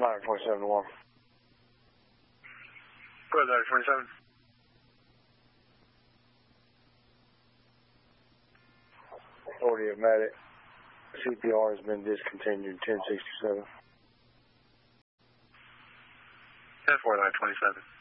Ladder 27 to 1. Go ahead, Ladder 27. Medic. CPR has been discontinued, 1067. 10-4, Ladder 27.